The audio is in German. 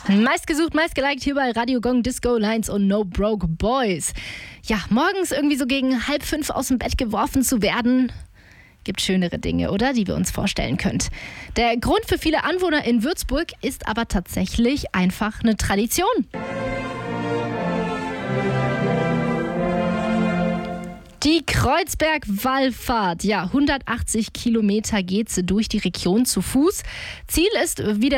Meistgesucht, meistgeliked hier bei Radio Gong, Disco Lines und No Broke Boys. Ja, morgens irgendwie so gegen 4:30 aus dem Bett geworfen zu werden, gibt schönere Dinge, oder? Die wir uns vorstellen können. Der Grund für viele Anwohner in Würzburg ist aber tatsächlich einfach eine Tradition. Die Kreuzberg-Wallfahrt. Ja, 180 Kilometer geht's durch die Region zu Fuß. Ziel ist, wie der